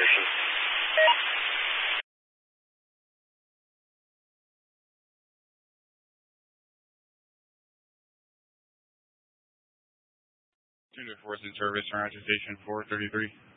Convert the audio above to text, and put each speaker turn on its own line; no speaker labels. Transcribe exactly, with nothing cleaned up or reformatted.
position.
Unit force in service, Roger Station four thirty-three.